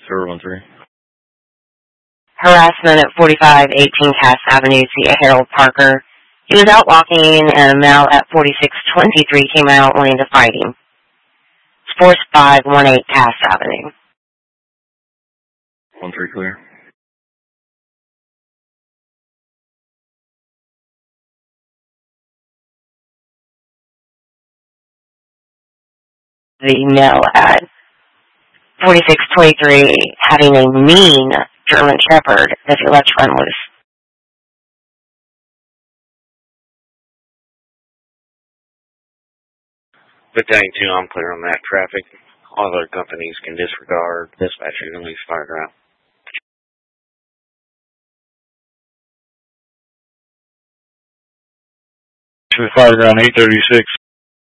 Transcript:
013. Harassment at 4518 Cass Avenue, see Harold Parker. He was out walking, and a male at 4623 came out wanting to fight him. It's 4518 Cass Avenue. 13 clear. The male at 4623 having a mean German Shepherd that he lets run loose. Battalion 2, I'm clear on that. Traffic. All other companies can disregard dispatching and leave fire route. To the fire ground 836.